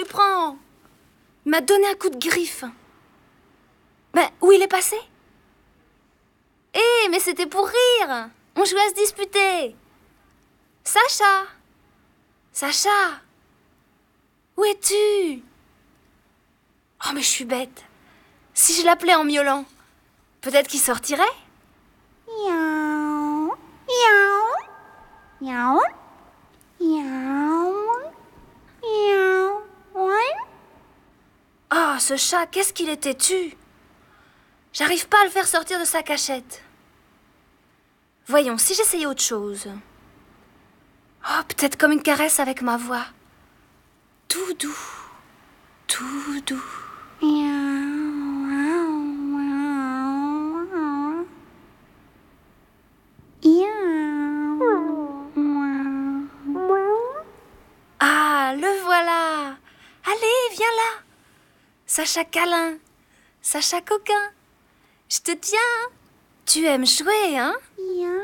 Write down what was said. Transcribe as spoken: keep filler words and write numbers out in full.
comprends. Il m'a donné un coup de griffe. Ben, où il est passé? Eh, mais c'était pour rire. On jouait à se disputer. Sacha! Sacha! Où es-tu? Oh, mais je suis bête. Si je l'appelais en miaulant, peut-être qu'il sortirait? Miaou, miaou, miaou, miaou, miaou, ouais. Oh, ce chat, qu'est-ce qu'il est têtu! J'arrive pas à le faire sortir de sa cachette. Voyons, si j'essayais autre chose. Oh, peut-être comme une caresse avec ma voix. Tout doux, tout doux. Ah, le voilà! Allez, viens là! Sacha câlin, Sacha coquin, je te tiens. Tu aimes jouer, hein?